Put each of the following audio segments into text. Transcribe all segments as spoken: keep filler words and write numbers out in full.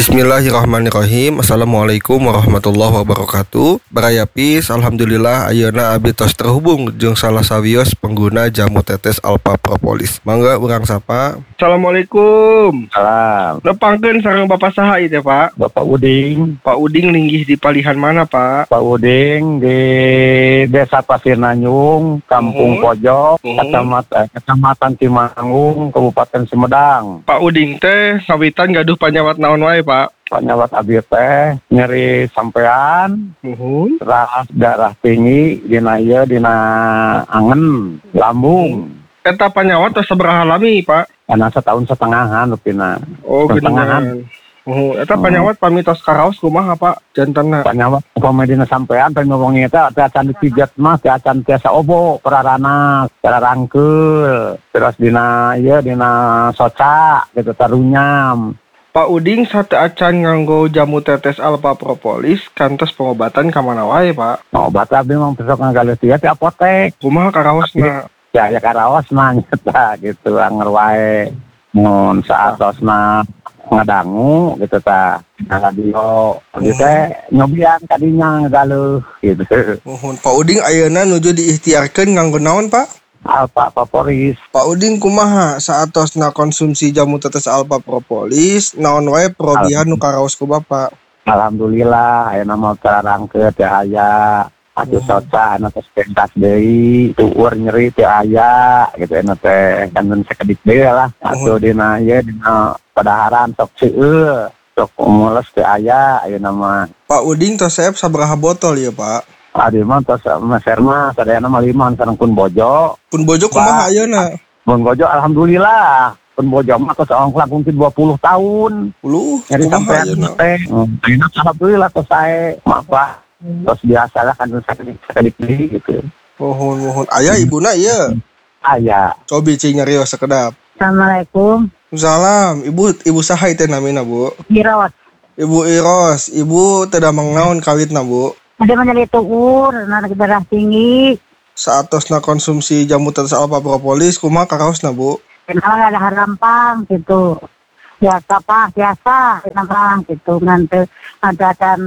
Bismillahirrahmanirrahim. Assalamualaikum warahmatullahi wabarakatuh. Barayapis, alhamdulillah ayeuna abdi tos terhubung jeung salah sawios pengguna jamu tetes Alpha Propolis. Mangga urang sapa. Assalamualaikum. Salam. Nepangkeun sareng Bapak saha ieu teh, Pak? Bapak Uding. Pak Uding linggih di palihan mana, Pak? Pak Uding di Desa Pasir Nanyung, Kampung Uhum. Pojok, Uhum. Kecamatan Kecamatan Cimangung, Kabupaten Sumedang. Pak Uding teh ngawitan gaduh panyawat naon wae, Pak? Panyawat abdi teh nyeri sampean, Muhun. ras darah tinggi dina ieu dina angen, lambung. Eta panyawat tos sabaraha lami, Pak? Kana setahun setengahan rupina. Oh, Setengahan. geuningan. Muhun. Eta panyawat pamitos karaos kumaha, Pak? Jantanna. Panyawat upama dina sampean teh ngomongin eta teh acan dipijet mah teh acan tiasa obo perarana cara rangkeul terus dina ieu dina soca gitu tarunyam. Pak Uding sate acan nganggo jamu tetes Alpha Propolis kantos pengobatan ka mana wae, Pak? Obat abdi mah besok ngagaleus ieu ti apotek. Kumaha karaosna? Ya ya karaos mah nyata gitu anger wae. Mun saatosna ngadangu gitu tah na radio gitu teh nyobian kadinya ngagaleus gitu. Muhun. Pak Uding ayeuna nuju diikhtiarkeun nganggo naon, Pak? Alpha Propolis. Pak Uding kumaha saatosna konsumsi jamu tetes Alpha Propolis naon wae perobihan nu karaos ku Bapak? Alhamdulillah ayeuna mah terangkeut teh aya atuh soca anu tos pentas deui tueur nyeri teh aya gitu anu teh kangen sakedik deui lah atuh dina ieu dina padaharan sok seueur sok mules teh aya ayeuna mah. Pak Uding tos saep sabaraha botol ya, Pak? Adi mah tos meser mah sadayana mah lima sareng pun bojo. Pun bojo kumaha ayeuna? Pun bojo alhamdulillah. Pun bojo mah tos ongklak mungkin dua puluh tahun. Puluh Jadi kumaha sampai ayeuna? teh. Ayeuna alhamdulillah tos sae mah tos biasa lah kan sakedik deui gitu. Muhun muhun. Aya ibuna ieu. Aya. Cobi cing nyarios sakedap. Assalamualaikum. Salam. Ibu ibu saha teh namina, Bu? Iros. Ibu Iros, Ibu teu damang naon kawitna, Bu? Ada menjadi tuur, narik darah tinggi. Saatosna konsumsi jamu tetes Alpha Propolis kumaha karaosna, Bu? Kenapa ada harampang gitu. Biasa pak, biasa. Kenapa gitu. Nanti ada kan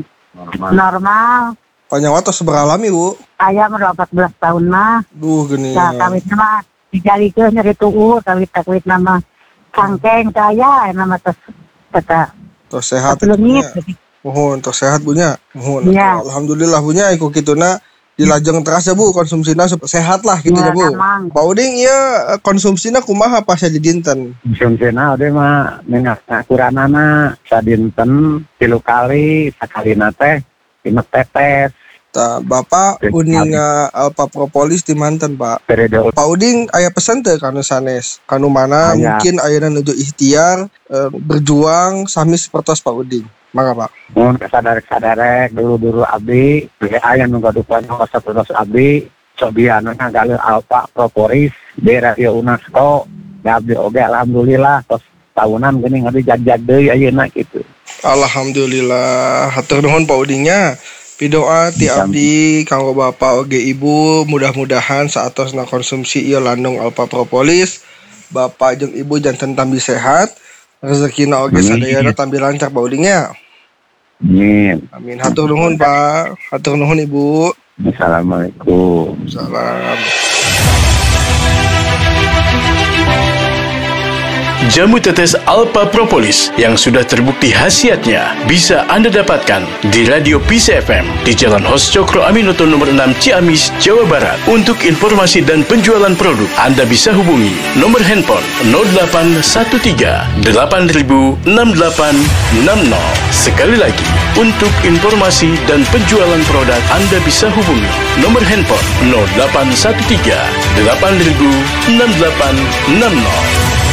normal. Panyawat tos sabaraha lami, Bu? Ayam udah empat belas tahun mah. Duh geuning. Ya kawit nama dijalikeun nyari tuur, kawit kawit nama sangkeng saya nama tes kata. Tos sehat. Pelungit. Muhun, tos sehat bunya. Muhun. Iya. Alhamdulillah bunya iku kituna dilajeng teras ya, Bu, konsumsina supaya sehat lah gitu Ya, ya, Bu. emang. Pak Uding ieu konsumsina kumaha pas di dinten? Konsumsina ade mah minyak akuranana sadinten tilu kali sakalina teh lima tetes. Tah, Bapak uninga Alpha Propolis di manten, Pak. Periode Pak Uding aya pesan teu kanu sanes? Kanu mana Aya. mungkin ayeuna nuju ikhtiar eh, berjuang sami sapertos Pak Uding. Mangga, Pak. mun kasadarek-sadarek dulu-dulu abdi aya nu gadupan sapertos abdi sobiana ngagaleus Alpha Propolis di radio UNESCO. Da abdi oge alhamdulillah tos tahunan geuning abdi jag-jag deui ayeuna kitu. Alhamdulillah, hatur nuhun Pak Udingnya. Pidoa ti abdi kanggo Bapak oge Ibu, mudah-mudahan saatosna konsumsi ieu landung Alpha Propolis, Bapak jeung Ibu janten tambi sehat, rezekina oge sadayana tambi lancar Pak Udingnya. Amin. Amin. Hatur nuhun Pak, hatur nuhun Ibu. Assalamualaikum. Salam. Jamu tetes Alpha Propolis yang sudah terbukti khasiatnya bisa Anda dapatkan di Radio Peace F M di Jalan Hos Cokro Aminoto nomor enam Ciamis, Jawa Barat. Untuk informasi dan penjualan produk, Anda bisa hubungi nomor handphone nol delapan satu tiga delapan nol enam delapan enam nol. Sekali lagi, untuk informasi dan penjualan produk, Anda bisa hubungi nomor handphone nol delapan satu tiga delapan nol enam delapan enam nol.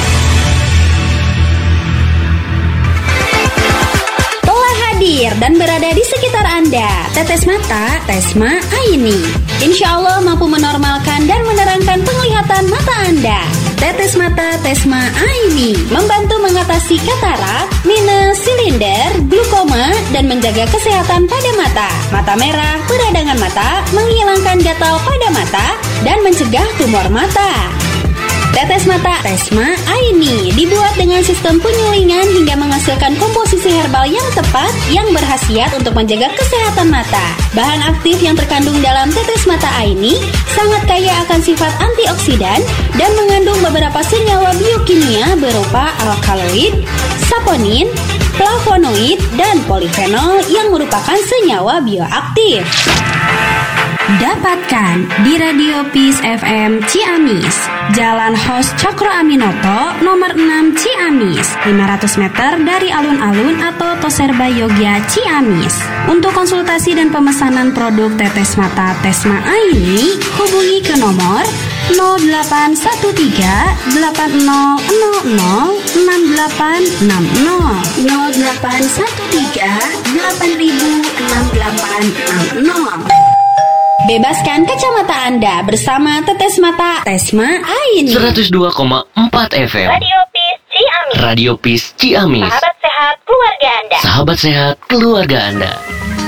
Hadir dan berada di sekitar Anda. Tetes mata, Tesma Aini. Insya Allah mampu menormalkan dan menerangkan penglihatan mata Anda. Tetes mata Tesma Aini membantu mengatasi katarak, minus, silinder, glukoma, dan menjaga kesehatan pada mata. Mata merah, peradangan mata, menghilangkan gatal pada mata, dan mencegah tumor mata. Tetes mata Tesma Aini dibuat dengan sistem penyulingan hingga menghasilkan komposisi herbal yang tepat yang berkhasiat untuk menjaga kesehatan mata. Bahan aktif yang terkandung dalam tetes mata Aini sangat kaya akan sifat antioksidan dan mengandung beberapa senyawa biokimia berupa alkaloid, saponin, flavonoid, dan polifenol yang merupakan senyawa bioaktif. Dapatkan di Radio Peace F M Ciamis, Jalan Hos Cokro Aminoto, nomor enam Ciamis, lima ratus meter dari alun-alun atau Toserba Yogya Ciamis. Untuk konsultasi dan pemesanan produk tetes mata Tesma Aini, hubungi ke nomor nol delapan satu tiga delapan nol nol nol enam delapan enam nol nol delapan satu tiga delapan enam delapan enam nol. Bebaskan kacamata Anda bersama Tetes Mata Tesma Aini. seratus dua koma empat F M Radio Peace Ciamis. Radio Peace Ciamis. Sahabat sehat keluarga Anda. Sahabat sehat keluarga Anda.